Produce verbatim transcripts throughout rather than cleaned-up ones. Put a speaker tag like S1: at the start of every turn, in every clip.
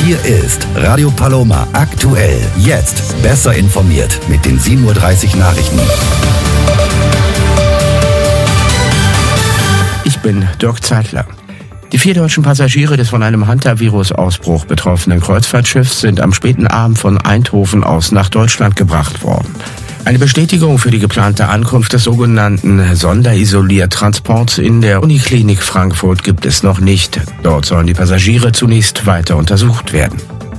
S1: Hier ist Radio Paloma aktuell. Jetzt besser informiert mit den sieben Uhr dreißig Nachrichten.
S2: Ich bin Dirk Zeitler. Die vier deutschen Passagiere des von einem Hantavirus-Ausbruch betroffenen Kreuzfahrtschiffs sind am späten Abend von Eindhoven aus nach Deutschland gebracht worden. Eine Bestätigung für die geplante Ankunft des sogenannten Sonderisoliertransports in der Uniklinik Frankfurt gibt es noch nicht. Dort sollen die Passagiere zunächst weiter untersucht werden.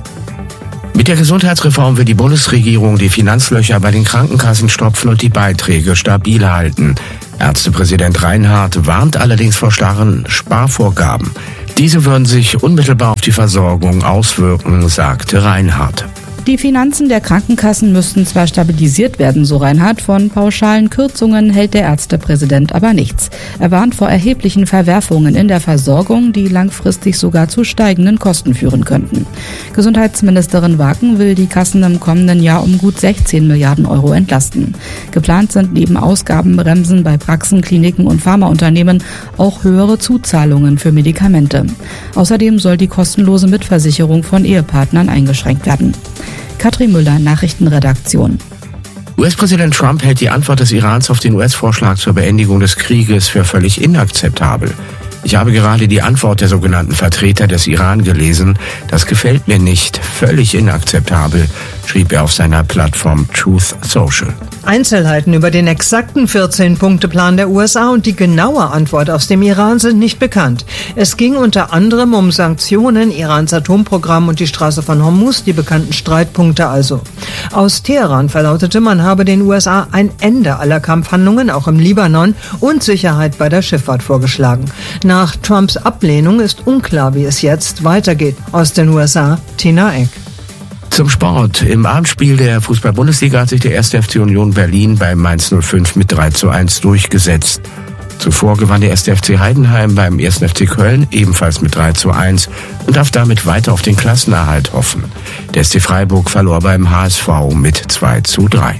S2: Mit der Gesundheitsreform will die Bundesregierung die Finanzlöcher bei den Krankenkassen stopfen und die Beiträge stabil halten. Ärztepräsident Reinhardt warnt allerdings vor starren Sparvorgaben. Diese würden sich unmittelbar auf die Versorgung auswirken, sagte Reinhardt.
S3: Die Finanzen der Krankenkassen müssten zwar stabilisiert werden, so Reinhardt, von pauschalen Kürzungen hält der Ärztepräsident aber nichts. Er warnt vor erheblichen Verwerfungen in der Versorgung, die langfristig sogar zu steigenden Kosten führen könnten. Gesundheitsministerin Waken will die Kassen im kommenden Jahr um gut sechzehn Milliarden Euro entlasten. Geplant sind neben Ausgabenbremsen bei Praxen, Kliniken und Pharmaunternehmen auch höhere Zuzahlungen für Medikamente. Außerdem soll die kostenlose Mitversicherung von Ehepartnern eingeschränkt werden. Katrin Müller, Nachrichtenredaktion.
S2: U S-Präsident Trump hält die Antwort des Irans auf den U S-Vorschlag zur Beendigung des Krieges für völlig inakzeptabel. Ich habe gerade die Antwort der sogenannten Vertreter des Iran gelesen. Das gefällt mir nicht. Völlig inakzeptabel, schrieb er auf seiner Plattform Truth Social.
S4: Einzelheiten über den exakten vierzehn-Punkte-Plan der U S A und die genaue Antwort aus dem Iran sind nicht bekannt. Es ging unter anderem um Sanktionen, Irans Atomprogramm und die Straße von Hormuz, die bekannten Streitpunkte also. Aus Teheran verlautete, man habe den U S A ein Ende aller Kampfhandlungen, auch im Libanon, und Sicherheit bei der Schifffahrt vorgeschlagen. Nach Trumps Ablehnung ist unklar, wie es jetzt weitergeht. Aus den U S A, Tina Eck.
S2: Zum Sport. Im Abendspiel der Fußball-Bundesliga hat sich der erste F C Union Berlin bei Mainz null fünf mit drei zu eins durchgesetzt. Zuvor gewann der erste F C Heidenheim beim ersten F C Köln ebenfalls mit drei zu eins und darf damit weiter auf den Klassenerhalt hoffen. Der S C Freiburg verlor beim H S V mit zwei zu drei.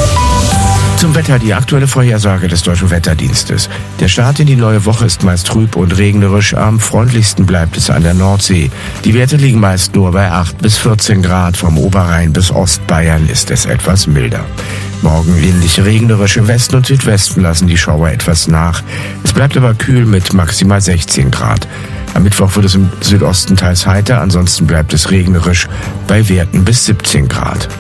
S2: Zum Wetter die aktuelle Vorhersage des Deutschen Wetterdienstes. Der Start in die neue Woche ist meist trüb und regnerisch. Am freundlichsten bleibt es an der Nordsee. Die Werte liegen meist nur bei acht bis vierzehn Grad. Vom Oberrhein bis Ostbayern ist es etwas milder. Morgen ähnlich regnerisch. Im Westen und Südwesten lassen die Schauer etwas nach. Es bleibt aber kühl mit maximal sechzehn Grad. Am Mittwoch wird es im Südosten teils heiter. Ansonsten bleibt es regnerisch bei Werten bis siebzehn Grad.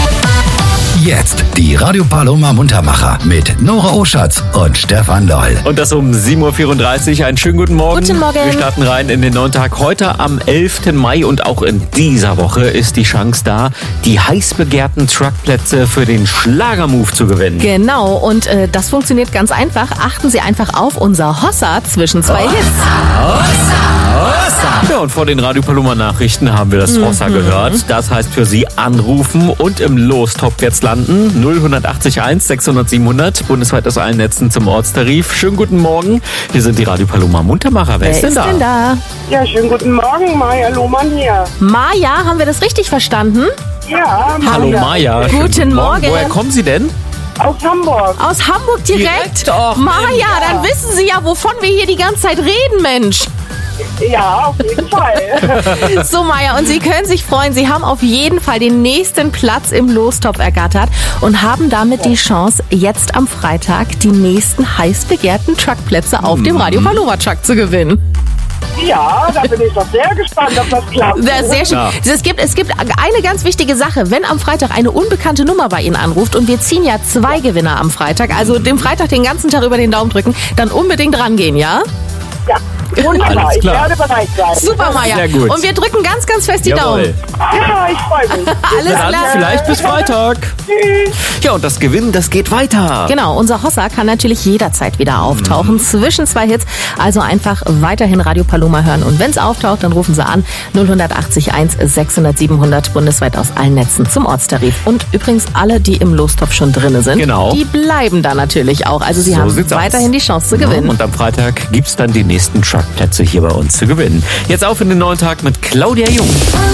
S1: Jetzt die Radio Paloma Muntermacher mit Nora Oschatz und Stefan Loll.
S5: Und das um sieben Uhr vierunddreißig. Einen schönen guten Morgen.
S6: Guten Morgen.
S5: Wir starten rein in den neuen Tag. Heute am elften Mai und auch in dieser Woche ist die Chance da, die heiß begehrten Truckplätze für den Schlagermove zu gewinnen.
S6: Genau, und äh, das funktioniert ganz einfach. Achten Sie einfach auf unser Hossa zwischen zwei
S5: Hossa,
S6: Hits.
S5: Hossa, Hossa. Ja, und vor den Radio Paloma Nachrichten haben wir das mhm. Hossa gehört. Das heißt für Sie anrufen und im Lostopf jetzt landen. null acht eins sechshundert siebenhundert, bundesweit aus allen Netzen zum Ortstarif. Schönen guten Morgen. Wir sind die Radio Paloma Muntermacher. Wer,
S6: Wer
S5: ist denn
S6: ist
S5: da?
S6: denn da?
S7: Ja, schönen guten Morgen, Maja Lohmann hier.
S6: Maja, haben wir das richtig verstanden?
S7: Ja,
S5: Hallo Maja. Schönen
S6: Guten Morgen.
S5: Woher kommen Sie denn?
S7: aus Hamburg.
S6: Aus Hamburg direkt?
S5: Direkt? Och,
S6: Maja,
S7: ja.
S6: dann wissen Sie ja, wovon wir hier die ganze Zeit reden, Mensch.
S7: Ja, auf jeden Fall.
S6: So, Maja, und Sie können sich freuen, Sie haben auf jeden Fall den nächsten Platz im Lostopf ergattert und haben damit die Chance, jetzt am Freitag die nächsten heiß begehrten Truckplätze auf dem Radio Paloma Truck zu gewinnen.
S7: Ja, da bin ich doch sehr gespannt, ob das klappt.
S6: Sehr, sehr schön.
S5: Ja.
S6: Es gibt, es gibt eine ganz wichtige Sache. Wenn am Freitag eine unbekannte Nummer bei Ihnen anruft und wir ziehen ja zwei Gewinner am Freitag, also dem Freitag den ganzen Tag über den Daumen drücken, dann unbedingt rangehen, ja?
S7: Ja, wunderbar.
S5: Alles
S7: Ich
S5: klar.
S7: werde bereit sein.
S6: Super, Maja.
S5: Sehr gut.
S6: Und wir drücken ganz, ganz fest die
S5: Jawohl.
S6: Daumen.
S7: Ja, ich freue mich.
S6: Alles
S5: Dann
S6: klar.
S5: vielleicht bis Freitag.
S7: Tschüss.
S5: Ja, und das Gewinnen, das geht weiter.
S6: Genau, unser Hossa kann natürlich jederzeit wieder auftauchen, zwischen zwei Hits. Also einfach weiterhin Radio Paloma hören. Und wenn es auftaucht, dann rufen Sie an null acht eins sechshundert siebenhundert, bundesweit aus allen Netzen zum Ortstarif. Und übrigens alle, die im Lostopf schon drin sind,
S5: Genau.
S6: die bleiben da natürlich auch. Also Sie
S5: So
S6: haben
S5: sieht's aus.
S6: weiterhin die Chance zu
S5: Ja,
S6: gewinnen.
S5: und am Freitag gibt's dann die nächsten Truckplätze hier bei uns zu gewinnen. Jetzt auf in den neuen Tag mit Claudia Jung.